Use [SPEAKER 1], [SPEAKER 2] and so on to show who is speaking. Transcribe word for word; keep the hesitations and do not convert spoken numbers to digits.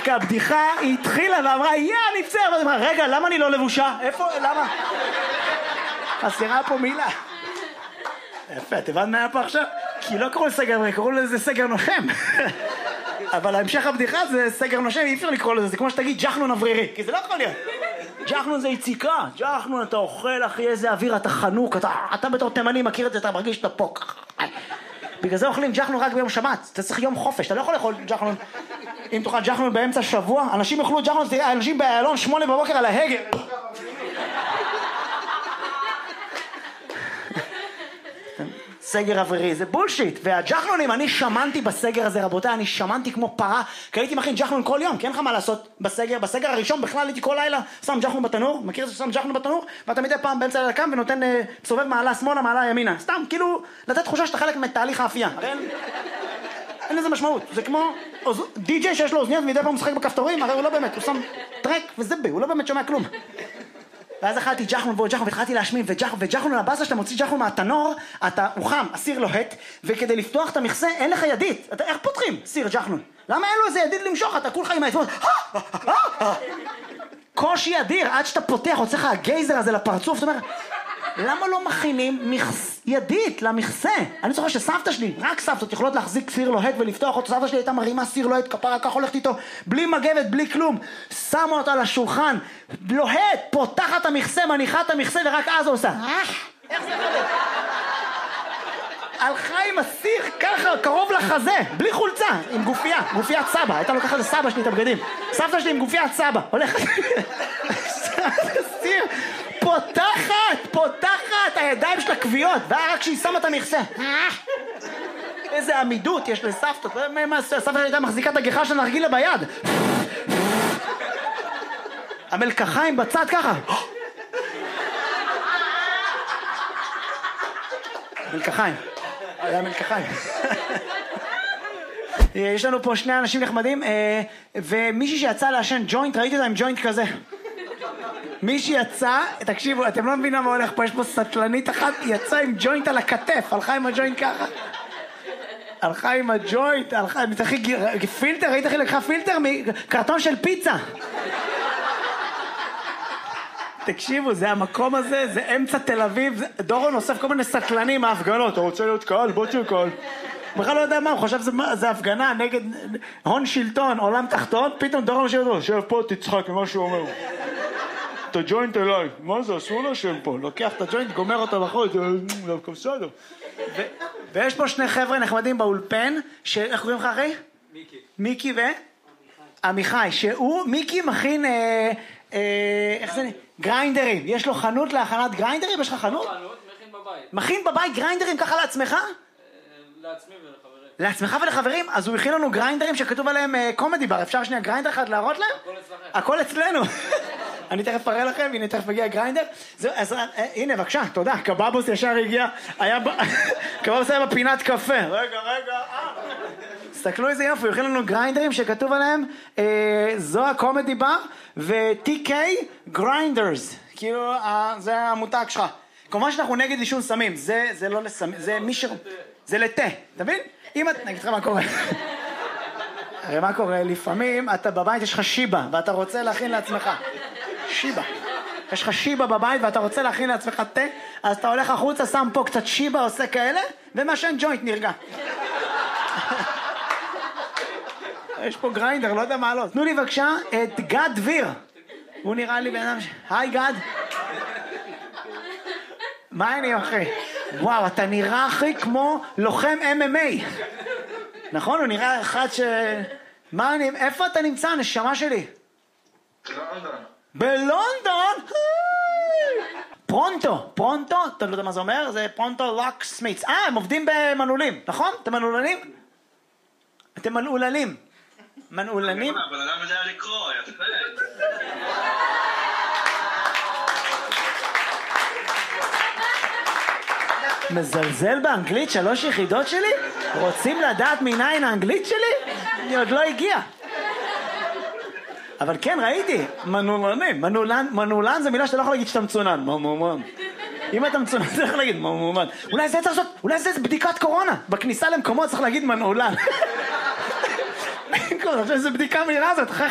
[SPEAKER 1] רק הבדיחה היא התחילה ואמרה, יא, אני מצטער, ואני אמרה, רגע, למה אני לא לבושה? איפה, למה? חסרה פה מילה. יפה, את הבנת מה היה פה עכשיו? כי לא קראו לסגר, קראו לזה סגר נושם. אבל המשך הבדיחה זה סגר נושם, אי אפשר לקרוא לזה, זה כמו שתגיד ג'חנון אוורירי, כי זה לא יכול להיות. ג'חנון זה יציקה, ג'חנון אתה אוכל, אחי, איזה אוויר, אתה חנוק, אתה, אתה בתור תימני מכיר את זה, אתה מרגיש שאתה פה. בגלל זה אוכלים ג'חנון רק ביום שבת, אתה צריך יום חופש, אתה לא יכול לאכול ג'חנון. אם תאכל ג'חנון באמצע שבוע, אנשים יאכלו ג'חנון, תראה, אנשים באלון שמונה בבוקר על ההגר. סגר אווירי, זה בולשיט, והג'חנונים, אני שמנתי בסגר הזה, רבותיי, אני שמנתי כמו פרה, כי הייתי מכין ג'חנון כל יום, כי אין לך מה לעשות בסגר, בסגר הראשון בכלל הייתי כל לילה, שם ג'חנון בתנור, מכיר את זה ששם ג'חנון בתנור, ואתה מדי פעם באמצע לילה קם ונותן, סובב מעלה שמאלה, מעלה ימינה, סתם, כאילו, לתת תחושה שאתה חלק מתהליך האפייה, הרי אין, אין לזה משמעות, זה כמו די-ג'יי שיש לו אוזניות ומדי פעם משחק בכפתורים, הרי הוא לא באמת, הוא שם טרק וזבה, הוא לא באמת שומע כלום. ואז אכלתי ג'חנון ועוד ג'חנון והתחלתי להשמין, וג'חנון הבאסה שאתה מוציא ג'חנון מהתנור, אתה, הוא חם, הסיר לוהט, וכדי לפתוח את המכסה אין לך ידית. אתה, איך פותחים סיר ג'חנון? למה אין לו איזה ידית למשוך? אתה כולך עם האצבעות, קושי אדיר, עד שאתה פותח, הוצא לך הגייזר הזה לפרצוף, אתה אומר, למה לא מכינים ידית למכסה? אני זוכר שסבתא שלי, רק סבתות יכולות להחזיק סיר לוהט ולפתוח אותו, סבתא שלי הייתה מרימה סיר לוהט, כפרה כך הולכת איתו, בלי מגבת, בלי כלום, שמה אותו על השולחן, לוהט, פותחת את המכסה, מניחה את המכסה ורק אז הוא עושה. איך זה יכול? הלכה עם הסיר ככה, קרוב לחזה, בלי חולצה, עם גופייה, גופיית סבא, הייתה לוקחת לסבא שלי את הבגדים, סבתא שלי עם גופיית סבא, הולכת, סיר, פותחת, פותחת, הידיים של הכוויות, והיה רק שהיא שמה את המכסה. איזה עמידות יש לסבתות, סבתא הייתה מחזיקה את הגיחה של נרגילה ביד. המלקחיים בצד ככה. מלקחיים, היה מלקחיים. יש לנו פה שני אנשים נחמדים, ומישהי שיצא לעשן ג'וינט, ראיתי אותה עם ג'וינט כזה. מי שיצא, תקשיבו, אתם לא מבינים מה הולך פה, יש פה סטלנית אחת, יצא עם ג'וינט על הכתף, הלכה עם הג'וינט ככה. הלכה עם הג'וינט, הלכה, מתחיל פילטר, ראית איך היא לקחה פילטר מקרטון של פיצה. תקשיבו, זה המקום הזה, זה אמצע תל אביב, דורון אוסף כל מיני סטלנים מההפגנות, אתה רוצה להיות קהל? בוא תהיה קהל. בכלל לא יודע מה, הוא חושב שזה הפגנה נגד הון שלטון, עולם תחתון, פתאום דורון משהו אותו, שב פה תצחק ממה שהוא אומר. את הג'וינט אליי, מה זה, אסור לשם פה, לוקח את הג'וינט, גומר אותה בחול, זה דווקא בסדר. ויש פה שני חבר'ה נחמדים באולפן, איך קוראים לך אחי? מיקי. מיקי ו? עמיחי, שהוא, מיקי מכין, איך זה, גריינדרים, יש לו חנות להכנת גריינדרים, יש לך חנות? חנות, מכין בבית. מכין בבית גריינדרים ככה לעצמך? לעצמי ולחברים. לעצמך ולחברים? אז הוא הכין לנו גריינדרים שכתוב עליהם קומדי בר, אפשר שנייה גריינדר אחד להראות להם? הכל אצלכם. הכל אצלנו. אני תכף אראה לכם, הנה תכף הגיע גריינדר. אז הנה בבקשה, תודה, קבבוס ישר הגיע, קבבוס היה בפינת קפה. רגע, רגע, תסתכלו איזה יופי, הוא הכין לנו גריינדרים שכתוב עליהם זו הקומדי בר ו-טי קיי גריינדרס, כאילו זה המותג שלך. כמובן שאנחנו נגד עישון סמים, זה לא לסמים, זה מי ש... זה לתה, אתה מבין? אם את... נגיד לך מה קורה. הרי מה קורה? לפעמים אתה בבית יש לך שיבה ואתה רוצה להכין לעצמך. שיבה. יש לך שיבה בבית ואתה רוצה להכין לעצמך תה, אז אתה הולך החוצה, שם פה קצת שיבה, עושה כאלה, ומעשן ג'וינט נרגע. יש פה גריינדר, לא יודע מה לא. תנו לי בבקשה את גד דביר. הוא נראה לי בן אדם ש... היי גד. מה אני אחי? וואו, אתה נראה אחי כמו לוחם אם אם איי. נכון? הוא נראה אחד ש... מה אני... איפה אתה נמצא, נשמה שלי? בלונדון. בלונדון? פרונטו. פרונטו? אתה לא יודע מה זה אומר? זה פרונטו לוק סמיץ. אה, הם עובדים במנעולים, נכון? אתם מנעולנים? אתם מנעולנים. מנעולנים?
[SPEAKER 2] אבל אדם יודע לקרוא, יפה.
[SPEAKER 1] מזלזל באנגלית שלוש יחידות שלי? רוצים לדעת מניין האנגלית שלי? אני עוד לא הגיע. אבל כן, ראיתי, מנעולנים. מנעולן, מנעולן זה מילה שאתה לא יכול להגיד שאתה מצונן. מומומן. אם אתה מצונן, אתה יכול להגיד מומומן. אולי זה צריך לעשות, אולי זה בדיקת קורונה. בכניסה למקומות צריך להגיד מנעולן. זה בדיקה מהירה הזאת.